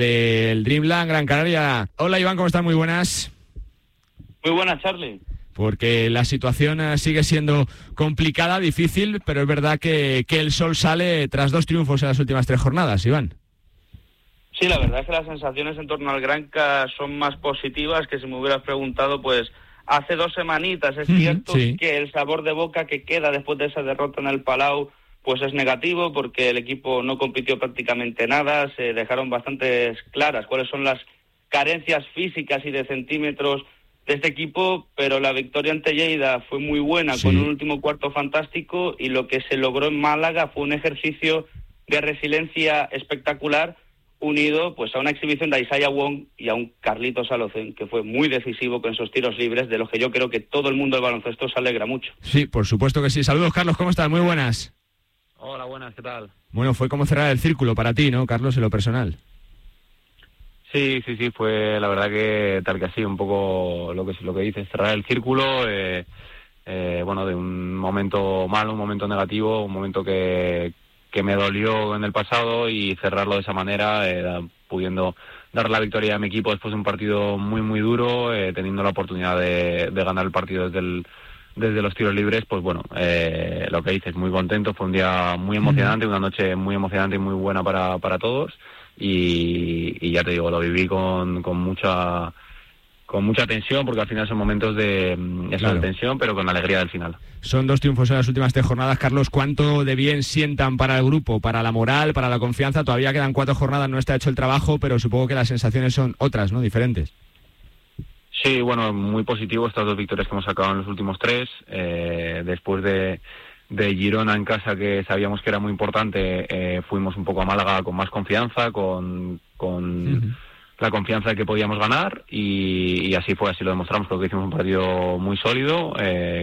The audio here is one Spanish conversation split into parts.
del Dreamland Gran Canaria. Hola Iván, ¿cómo estás? Muy buenas. Muy buenas, Charlie. Porque la situación sigue siendo complicada, difícil, pero es verdad que el sol sale tras 2 triunfos en las últimas 3 jornadas, Iván. Sí, la verdad es que las sensaciones en torno al Granca son más positivas que si me hubieras preguntado, pues, hace 2 semanitas. Es cierto que el sabor de boca que queda después de esa derrota en el Palau, pues es negativo, porque el equipo no compitió prácticamente nada, se dejaron bastante claras cuáles son las carencias físicas y de centímetros de este equipo, pero la victoria ante Lleida fue muy buena, con un último cuarto fantástico, y lo que se logró en Málaga fue un ejercicio de resiliencia espectacular, unido pues a una exhibición de Isaiah Wong y a un Carlitos Alocen, que fue muy decisivo con esos tiros libres, de los que yo creo que todo el mundo del baloncesto se alegra mucho. Sí, por supuesto que sí. Saludos, Carlos, ¿cómo estás? Muy buenas. Hola, buenas, ¿qué tal? Bueno, fue como cerrar el círculo para ti, ¿no, Carlos, en lo personal? Sí, fue la verdad que tal que así, un poco lo que dices, cerrar el círculo, bueno, de un momento malo, un momento negativo, un momento que me dolió en el pasado, y cerrarlo de esa manera, pudiendo dar la victoria a mi equipo después de un partido muy, muy duro, teniendo la oportunidad de ganar el partido desde los tiros libres. Pues bueno, lo que dices, muy contento, fue un día muy emocionante, una noche muy emocionante y muy buena para todos. Y ya te digo, lo viví con mucha tensión, porque al final son momentos de tensión, pero con alegría del final. Son 2 triunfos en las últimas 3 jornadas, Carlos. ¿Cuánto de bien sientan para el grupo, para la moral, para la confianza? Todavía quedan 4 jornadas, no está hecho el trabajo, pero supongo que las sensaciones son otras, ¿no? Diferentes. Sí, bueno, muy positivo estas 2 victorias que hemos sacado en los últimos 3, después de Girona en casa, que sabíamos que era muy importante, fuimos un poco a Málaga con más confianza, con la confianza de que podíamos ganar, y así fue, así lo demostramos. Creo que hicimos un partido muy sólido,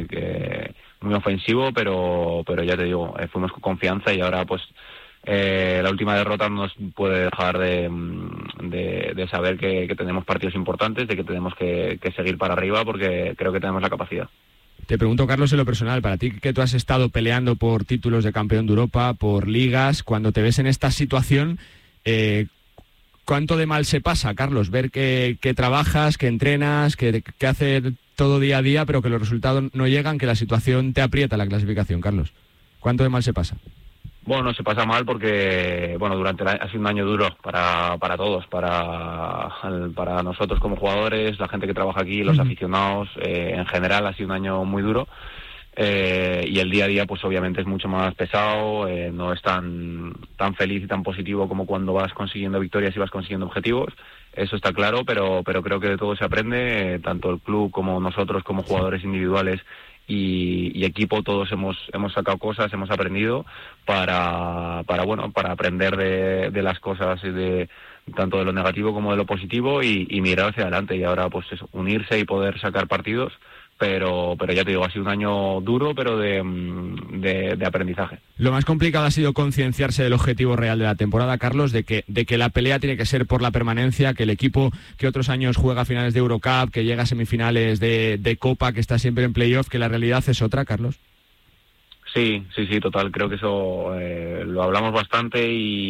muy ofensivo, pero ya te digo, fuimos con confianza, y ahora pues la última derrota nos puede dejar de saber que tenemos partidos importantes, de que tenemos que seguir para arriba, porque creo que tenemos la capacidad. Te pregunto, Carlos, en lo personal, para ti, que tú has estado peleando por títulos de campeón de Europa, por ligas, cuando te ves en esta situación, ¿cuánto de mal se pasa, Carlos? Ver que trabajas, que entrenas, que haces todo día a día, pero que los resultados no llegan, que la situación te aprieta la clasificación, Carlos. ¿Cuánto de mal se pasa? Bueno, se pasa mal porque, bueno, ha sido un año duro para todos, para nosotros como jugadores, la gente que trabaja aquí, los aficionados, en general ha sido un año muy duro, y el día a día pues obviamente es mucho más pesado, no es tan feliz y tan positivo como cuando vas consiguiendo victorias y vas consiguiendo objetivos, eso está claro, pero creo que de todo se aprende, tanto el club como nosotros como jugadores individuales y equipo, todos hemos sacado cosas, hemos aprendido para aprender de las cosas, tanto de lo negativo como de lo positivo, y mirar hacia adelante, y ahora pues eso, unirse y poder sacar partidos, pero ya te digo, ha sido un año duro, pero de aprendizaje. Lo más complicado ha sido concienciarse del objetivo real de la temporada, Carlos, de que la pelea tiene que ser por la permanencia, que el equipo que otros años juega finales de Eurocup, que llega a semifinales de Copa, que está siempre en playoff, que la realidad es otra, Carlos. Sí, total, creo que eso lo hablamos bastante,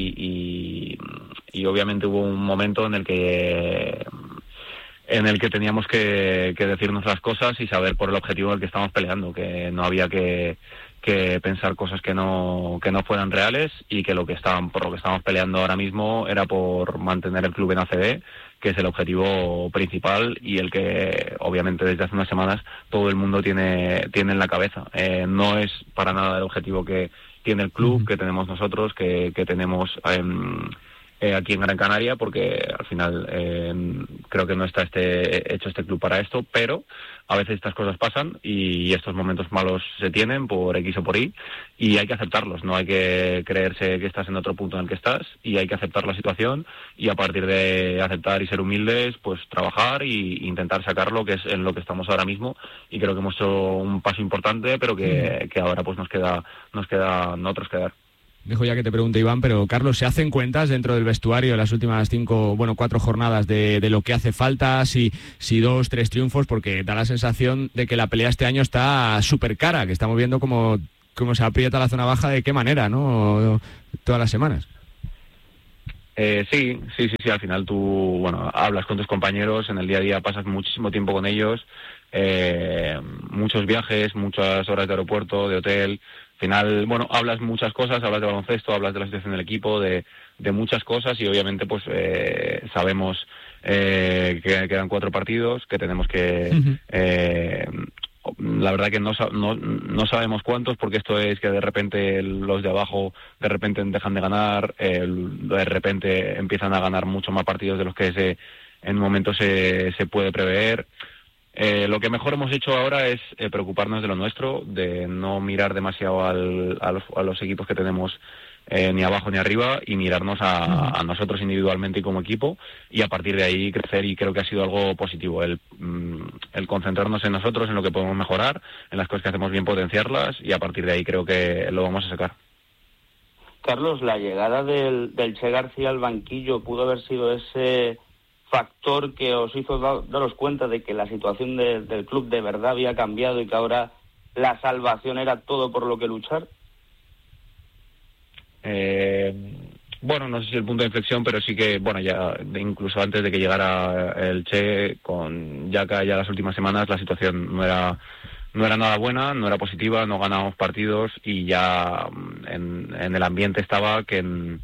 y obviamente hubo un momento en el que teníamos que decirnos las cosas y saber por el objetivo al que estamos peleando, que no había que pensar cosas que no fueran reales, y que por lo que estábamos peleando ahora mismo era por mantener el club en ACB, que es el objetivo principal, y el que obviamente desde hace unas semanas todo el mundo tiene en la cabeza. No es para nada el objetivo que tiene el club, que tenemos nosotros, que tenemos aquí en Gran Canaria, porque al final creo que no está hecho este club para esto, pero a veces estas cosas pasan, y estos momentos malos se tienen por X o por Y, y hay que aceptarlos. No hay que creerse que estás en otro punto en el que estás, y hay que aceptar la situación, y a partir de aceptar y ser humildes, pues trabajar e intentar sacarlo, que es en lo que estamos ahora mismo, y creo que hemos hecho un paso importante, pero que ahora pues nos queda nosotros quedar. Dejo ya que te pregunte, Iván, pero Carlos, ¿se hacen cuentas dentro del vestuario en las últimas 4 jornadas de lo que hace falta? Si 2, 3 triunfos, porque da la sensación de que la pelea este año está súper cara, que estamos viendo cómo se aprieta la zona baja, de qué manera, ¿no? Todas las semanas. Sí, al final tú, bueno, hablas con tus compañeros, en el día a día pasas muchísimo tiempo con ellos, muchos viajes, muchas horas de aeropuerto, de hotel. Al final, bueno, hablas muchas cosas, hablas de baloncesto, hablas de la situación del equipo, de muchas cosas, y obviamente pues sabemos que quedan 4 partidos, que tenemos que... La verdad que no sabemos cuántos, porque esto es que de repente los de abajo de repente dejan de ganar, de repente empiezan a ganar mucho más partidos de los que en un momento se puede prever. Lo que mejor hemos hecho ahora es preocuparnos de lo nuestro, de no mirar demasiado a los equipos que tenemos ni abajo ni arriba, y mirarnos a nosotros individualmente y como equipo, y a partir de ahí crecer, y creo que ha sido algo positivo el concentrarnos en nosotros, en lo que podemos mejorar, en las cosas que hacemos bien potenciarlas, y a partir de ahí creo que lo vamos a sacar. Carlos, la llegada del Che García al banquillo pudo haber sido ese factor que os hizo daros cuenta de que la situación del club de verdad había cambiado y que ahora la salvación era todo por lo que luchar. Bueno, no sé si el punto de inflexión, pero sí que, bueno, ya incluso antes de que llegara el Che, con Jaka, ya las últimas semanas la situación no era nada buena, no era positiva, no ganábamos partidos, y ya en el ambiente estaba que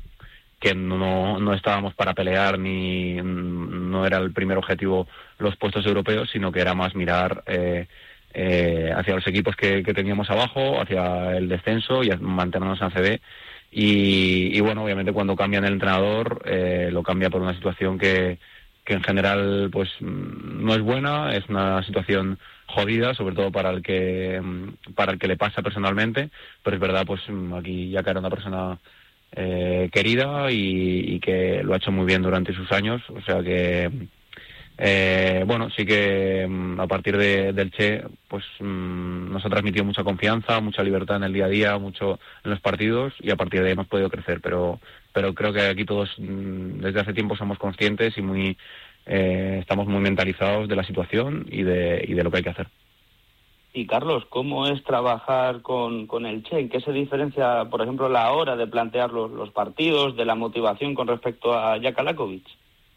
no estábamos para pelear, ni no era el primer objetivo los puestos europeos, sino que era más mirar hacia los equipos que teníamos abajo, hacia el descenso y mantenernos en ACB. Y bueno, obviamente cuando cambian el entrenador, lo cambia por una situación que en general pues no es buena, es una situación jodida, sobre todo para el que le pasa personalmente, pero es verdad, pues aquí Jaka era una persona querida y que lo ha hecho muy bien durante sus años, o sea que bueno, sí que a partir del Che pues nos ha transmitido mucha confianza, mucha libertad en el día a día, mucho en los partidos, y a partir de ahí hemos podido crecer, pero creo que aquí todos desde hace tiempo somos conscientes y estamos muy mentalizados de la situación y de lo que hay que hacer. Y Carlos, ¿cómo es trabajar con el Che? ¿En qué se diferencia, por ejemplo, la hora de plantear los partidos, de la motivación con respecto a Jaka Lakovic?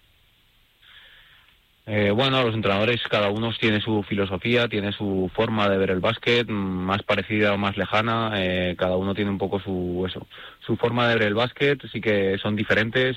Bueno, los entrenadores cada uno tiene su filosofía, tiene su forma de ver el básquet, más parecida o más lejana, cada uno tiene un poco su forma de ver el básquet, sí que son diferentes.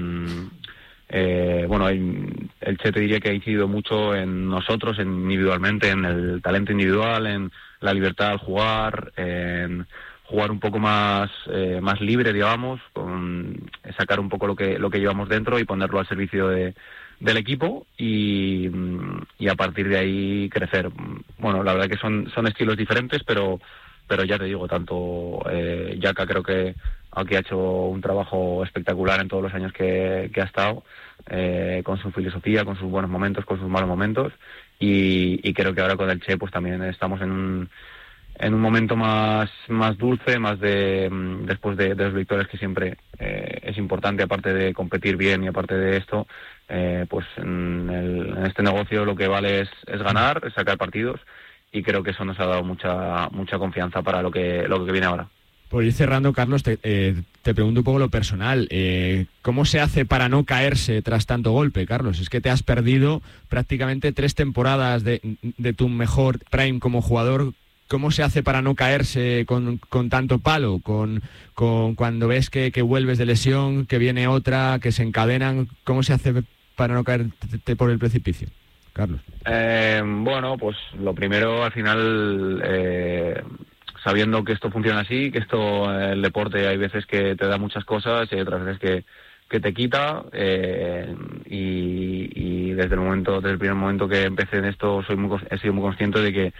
Bueno, el Che te diría que ha incidido mucho en nosotros, individualmente, en el talento individual, en la libertad al jugar, en jugar un poco más libre, digamos, sacar un poco lo que llevamos dentro y ponerlo al servicio del equipo y a partir de ahí crecer. Bueno, la verdad que son estilos diferentes, pero ya te digo, tanto Jaka creo que aquí ha hecho un trabajo espectacular en todos los años que ha estado, con su filosofía, con sus buenos momentos, con sus malos momentos, y creo que ahora con el Che pues también estamos en un momento más dulce, más después de las victorias, que siempre es importante, aparte de competir bien y aparte de esto, pues en este negocio lo que vale es ganar, es sacar partidos, y creo que eso nos ha dado mucha confianza para lo que viene ahora. Por ir cerrando, Carlos, te pregunto un poco lo personal. ¿Cómo se hace para no caerse tras tanto golpe, Carlos? Es que te has perdido prácticamente 3 temporadas de tu mejor prime como jugador. ¿Cómo se hace para no caerse con tanto palo? Con cuando ves que vuelves de lesión, que viene otra, que se encadenan. ¿Cómo se hace para no caerte por el precipicio, Carlos? Bueno, pues lo primero, al final, sabiendo que esto funciona así, que el deporte hay veces que te da muchas cosas y hay otras veces que te quita, y desde el primer momento que empecé en esto he sido muy consciente de que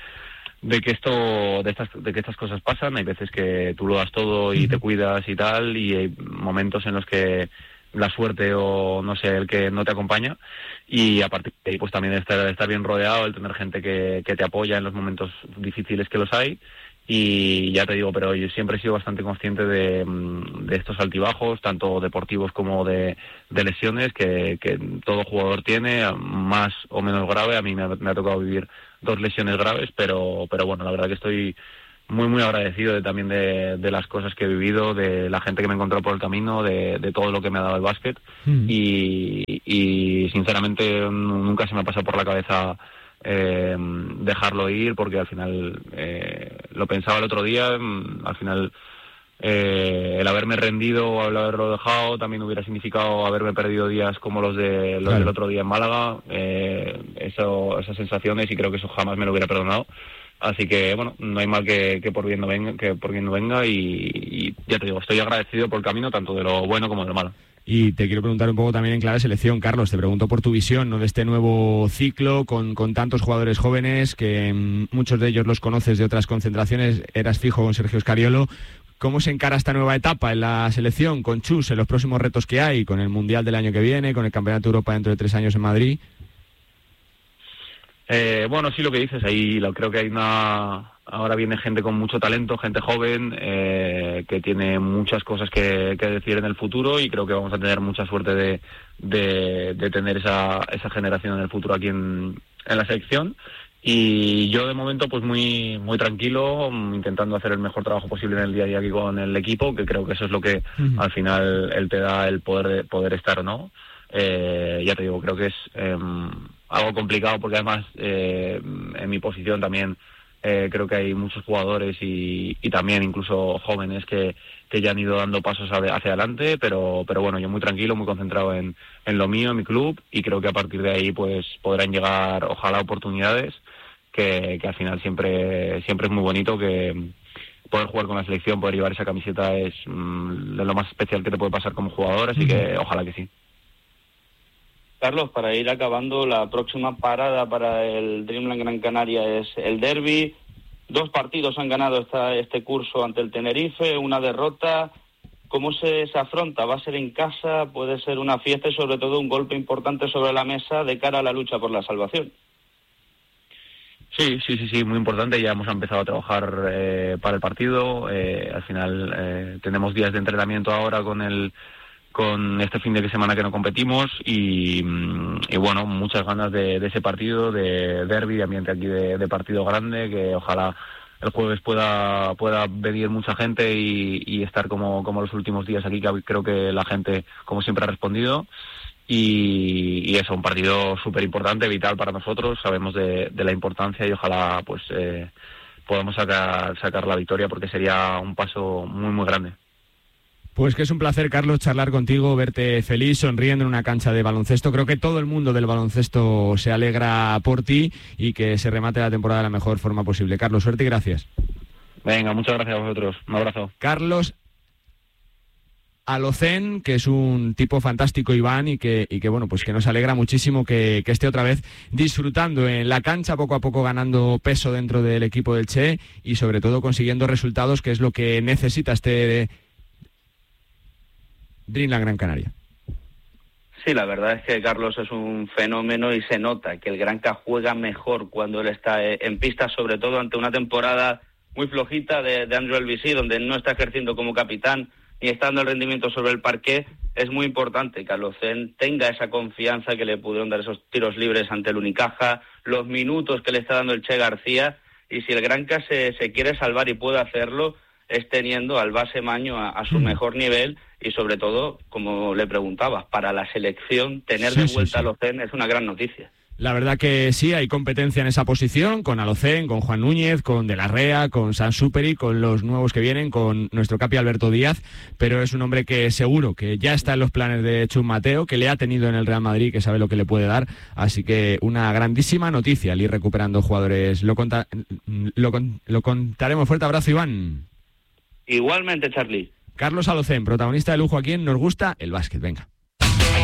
estas cosas pasan. Hay veces que tú lo das todo y te cuidas y tal, y hay momentos en los que la suerte o no sé, el que no te acompaña, y a partir de ahí pues también estar bien rodeado, el tener gente que te apoya en los momentos difíciles que los hay. Y ya te digo, pero yo siempre he sido bastante consciente de estos altibajos, tanto deportivos como de lesiones, que todo jugador tiene, más o menos grave. A mí me ha tocado vivir 2 lesiones graves, pero bueno, la verdad que estoy muy agradecido también de las cosas que he vivido, de la gente que me he encontrado por el camino, de todo lo que me ha dado el básquet. Y sinceramente nunca se me ha pasado por la cabeza dejarlo ir, porque al final lo pensaba el otro día, al final el haberme rendido o el haberlo dejado también hubiera significado haberme perdido días como los del otro día en Málaga, esas sensaciones, y creo que eso jamás me lo hubiera perdonado. Así que bueno, no hay mal que por bien no venga, y ya te digo, estoy agradecido por el camino, tanto de lo bueno como de lo malo. Y te quiero preguntar un poco también en clave selección, Carlos, te pregunto por tu visión, ¿no?, de este nuevo ciclo con tantos jugadores jóvenes, que muchos de ellos los conoces de otras concentraciones, eras fijo con Sergio Scariolo. ¿Cómo se encara esta nueva etapa en la selección con Chus, en los próximos retos que hay, con el Mundial del año que viene, con el Campeonato de Europa dentro de 3 años en Madrid? Bueno, sí, lo que dices, ahí creo que ahora viene gente con mucho talento, gente joven, que tiene muchas cosas que decir en el futuro, y creo que vamos a tener mucha suerte de tener esa generación en el futuro aquí en la selección. Y yo de momento pues muy tranquilo, intentando hacer el mejor trabajo posible en el día a día aquí con el equipo, que creo que eso es lo que al final él te da el poder estar, ¿no? Ya te digo, creo que es algo complicado, porque además en mi posición también creo que hay muchos jugadores y también incluso jóvenes que ya han ido dando pasos hacia adelante, pero bueno, yo muy tranquilo, muy concentrado en lo mío, en mi club, y creo que a partir de ahí pues podrán llegar, ojalá, oportunidades que al final siempre es muy bonito, que poder jugar con la selección, poder llevar esa camiseta es lo más especial que te puede pasar como jugador, así que ojalá que sí. Carlos, para ir acabando, la próxima parada para el Dreamland Gran Canaria es el derbi. 2 partidos han ganado este curso ante el Tenerife, una derrota. ¿Cómo se afronta? ¿Va a ser en casa? ¿Puede ser una fiesta y sobre todo un golpe importante sobre la mesa de cara a la lucha por la salvación? Sí, muy importante. Ya hemos empezado a trabajar para el partido. Al final tenemos días de entrenamiento ahora con este fin de semana que no competimos, y bueno, muchas ganas de ese partido, de derbi, de ambiente aquí de partido grande, que ojalá el jueves pueda venir mucha gente y estar como los últimos días aquí, que creo que la gente, como siempre, ha respondido. Y eso, un partido súper importante, vital para nosotros. Sabemos de la importancia, y ojalá pues podamos sacar la victoria, porque sería un paso muy grande. Pues que es un placer, Carlos, charlar contigo, verte feliz, sonriendo en una cancha de baloncesto. Creo que todo el mundo del baloncesto se alegra por ti, y que se remate la temporada de la mejor forma posible. Carlos, suerte y gracias. Venga, muchas gracias a vosotros. Un abrazo. Carlos Alocén, que es un tipo fantástico, Iván, y que bueno, pues que nos alegra muchísimo que esté otra vez disfrutando en la cancha, poco a poco ganando peso dentro del equipo del Che, y sobre todo consiguiendo resultados, que es lo que necesita este Dreamland Gran Canaria. Sí, la verdad es que Carlos es un fenómeno, y se nota que el Granca juega mejor cuando él está en pista, sobre todo ante una temporada muy flojita de Andrew Elvisí, donde no está ejerciendo como capitán ni está dando el rendimiento sobre el parqué. Es muy importante que Alocén tenga esa confianza que le pudieron dar esos tiros libres ante el Unicaja, los minutos que le está dando el Che García, y si el Granca se quiere salvar y puede hacerlo, es teniendo al base Maño a su mejor nivel, y sobre todo, como le preguntabas, para la selección tener de vuelta a Alocén es una gran noticia. La verdad que sí, hay competencia en esa posición, con Alocén, con Juan Núñez, con De la Rea, con Sansuperi, con los nuevos que vienen, con nuestro capi Alberto Díaz, pero es un hombre que seguro que ya está en los planes de Chus Mateo, que le ha tenido en el Real Madrid, que sabe lo que le puede dar, así que una grandísima noticia el ir recuperando jugadores. Lo contaremos. Fuerte abrazo, Iván. Igualmente, Charlie. Carlos Alocén, protagonista de lujo aquí en Nos Gusta el Básquet. Venga.